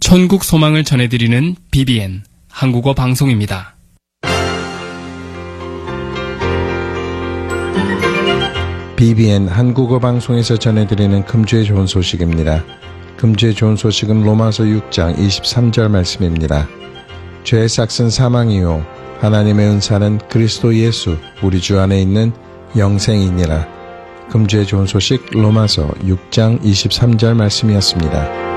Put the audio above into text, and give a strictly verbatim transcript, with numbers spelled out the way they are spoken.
천국 소망을 전해드리는 비비엔 한국어 방송입니다. 비비엔 한국어 방송에서 전해드리는 금주의 좋은 소식입니다. 금주의 좋은 소식은 로마서 육 장 이십삼 절 말씀입니다. 죄의 삭은 사망이요 하나님의 은사는 그리스도 예수 우리 주 안에 있는 영생이니라. 금주의 좋은 소식 로마서 육 장 이십삼 절 말씀이었습니다.